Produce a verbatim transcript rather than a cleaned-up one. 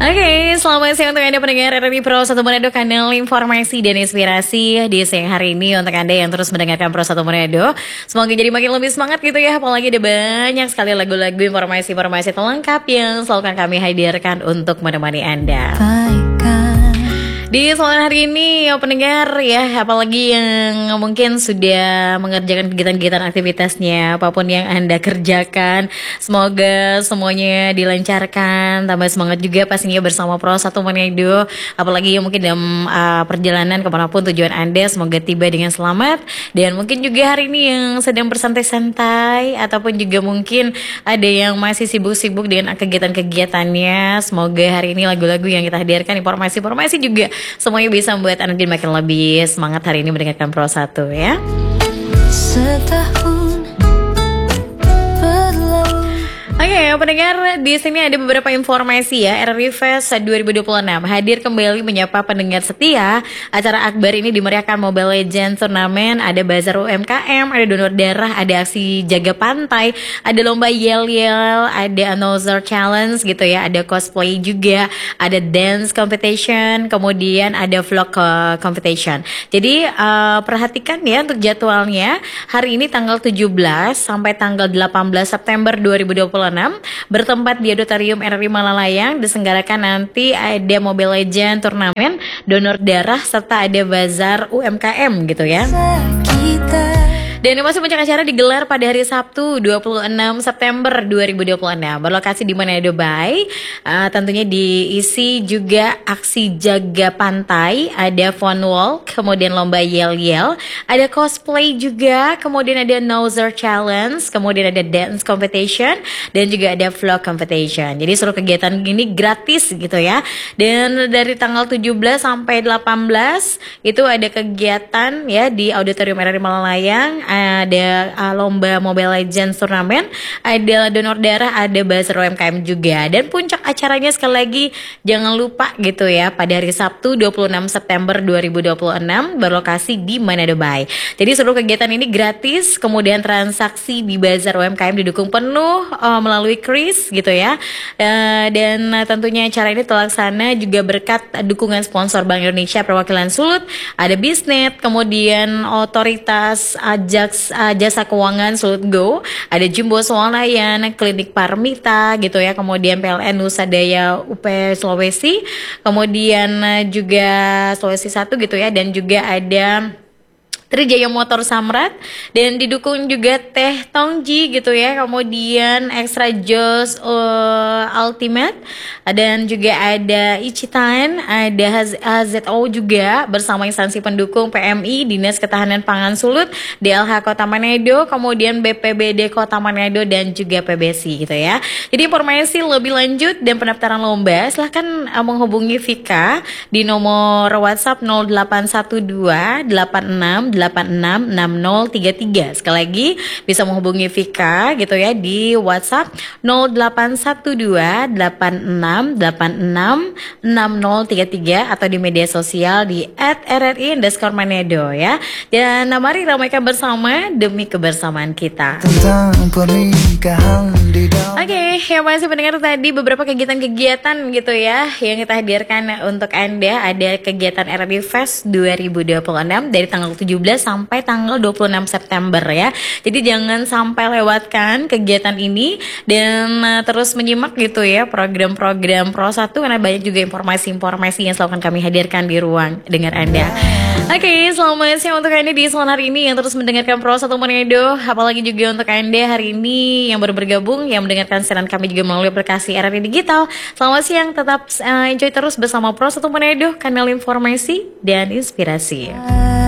Oke, selamat siang untuk Anda pendengar R R I Pro satu Manado, kanal informasi dan inspirasi di siang hari ini untuk Anda yang terus mendengarkan Pro satu Manado. Semoga jadi makin lebih semangat gitu ya, apalagi ada banyak sekali lagu-lagu informasi-informasi terlengkap yang selalu akan kami hadirkan untuk menemani Anda. Di sore hari ini ya pendengar ya, apalagi yang mungkin sudah mengerjakan kegiatan-kegiatan aktivitasnya, apapun yang Anda kerjakan, semoga semuanya dilancarkan, tambah semangat juga pastinya bersama Pro satu Manado. Apalagi yang mungkin dalam uh, perjalanan kemanapun tujuan Anda, semoga tiba dengan selamat. Dan mungkin juga hari ini yang sedang bersantai-santai, ataupun juga mungkin ada yang masih sibuk-sibuk dengan kegiatan-kegiatannya, semoga hari ini lagu-lagu yang kita hadirkan, informasi-informasi juga semuanya bisa membuat Anda makin lebih semangat hari ini mendengarkan Pro satu ya. Setahun Oke, okay, pendengar, di sini ada beberapa informasi ya. R R I Fest dua ribu dua puluh enam hadir kembali menyapa pendengar setia. Acara akbar ini dimeriahkan Mobile Legends Turnamen, ada bazar U M K M, ada donor darah, ada aksi jaga pantai, ada lomba yel-yel, ada another challenge gitu ya, ada cosplay juga, ada dance competition, kemudian ada vlog competition. Jadi uh, perhatikan ya untuk jadwalnya. Hari ini tanggal tujuh belas sampai tanggal delapan belas September dua ribu dua puluh enam bertempat di Auditorium R R I Malalayang. Diselenggarakan nanti ada Mobile Legends Turnamen, donor darah, serta ada bazar U M K M gitu ya. Dan masih puncak acara digelar pada hari Sabtu dua puluh enam September dua ribu dua puluh enam berlokasi di Manado Bay. Uh, tentunya diisi juga aksi jaga pantai, ada fun walk, kemudian lomba yel-yel, ada cosplay juga, kemudian ada Nowzer Challenge, kemudian ada dance competition, dan juga ada vlog competition. Jadi seluruh kegiatan ini gratis gitu ya. Dan dari tanggal tujuh belas sampai delapan belas itu ada kegiatan ya di Auditorium R R I Malalayang. Ada uh, lomba Mobile Legends Turnamen, ada donor darah, ada bazar U M K M juga. Dan puncak acaranya sekali lagi jangan lupa gitu ya, pada hari Sabtu dua puluh enam September dua ribu dua puluh enam berlokasi di Manado Bay. Jadi seluruh kegiatan ini gratis, kemudian transaksi di bazar U M K M didukung penuh uh, melalui kris gitu ya. Uh, dan uh, tentunya acara ini terlaksana juga berkat dukungan sponsor Bank Indonesia Perwakilan Sulut, ada Bisnet, kemudian Otoritas Aja Jasa Keuangan Sulut Go, ada Jumbo Swalayan, Klinik Parmita gitu ya, kemudian P L N Nusa Daya U P Sulawesi, kemudian juga Sulawesi satu gitu ya, dan juga ada Trijaya Motor Samrat, dan didukung juga Teh Tongji gitu ya, kemudian Extra Joss uh, Ultimate, dan juga ada Ichitan, ada H Z O juga bersama instansi pendukung P M I, Dinas Ketahanan Pangan Sulut, D L H Kota Manado, kemudian B P B D Kota Manado, dan juga P B S I gitu ya. Jadi informasi lebih lanjut dan pendaftaran lomba silahkan uh, menghubungi Vika di nomor WhatsApp nol delapan satu dua delapan enam delapan enam enam nol tiga tiga. Sekali lagi bisa menghubungi Vika gitu ya di WhatsApp nol delapan satu dua delapan enam delapan enam enam nol tiga tiga atau di media sosial di et R R I underscore Manado ya. Dan mari ramaikan bersama demi kebersamaan kita. Oke, okay, yang masih mendengar tadi beberapa kegiatan-kegiatan gitu ya yang kita hadirkan untuk Anda. Ada kegiatan R R I Fest dua ribu dua puluh enam dari tanggal tujuh belas sampai tanggal dua puluh enam September ya. Jadi jangan sampai lewatkan kegiatan ini dan uh, terus menyimak gitu ya program-program Pro satu, karena banyak juga informasi-informasi yang selalu akan kami hadirkan di ruang dengar Anda. Oke, okay, selamat siang untuk Anda di sore hari ini yang terus mendengarkan Pro satu Manado. Apalagi juga untuk Anda hari ini yang baru bergabung, yang mendengarkan siaran kami juga melalui aplikasi R R I Digital. Selamat siang, tetap uh, enjoy terus bersama Pro satu Manado, kanal informasi dan inspirasi.